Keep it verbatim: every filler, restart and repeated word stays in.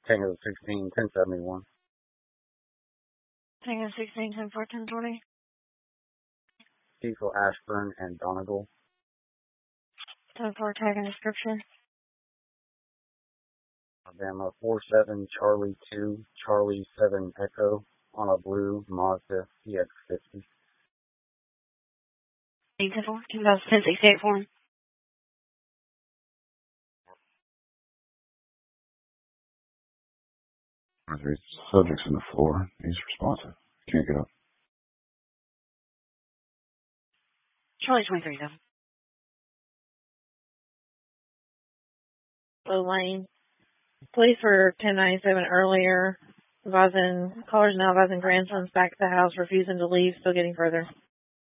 Tango sixteen, ten seventy-one. Tango sixteen, ten four, ten twenty. Cecil Ashburn and Donegal. ten four, tag and description. Alabama four seven Charlie two Charlie seven Echo on a blue Mazda C X fifty. ten four, ten sixty-eight form. There's subjects on the floor. He's responsive. Can't get up. Charlie twenty-three, though. Low lane. Police were ten ninety-seven earlier. Advising, callers now advising grandsons back at the house, refusing to leave, still getting further.